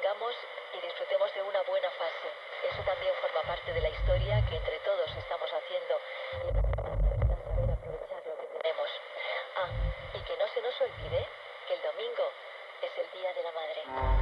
sigamos y disfrutemos de una buena fase. Eso también forma parte de la historia que entre todos estamos haciendo. Y lo importante está saber aprovechar lo que tenemos. Ah, y que no se nos olvide que el domingo es el Día de la Madre.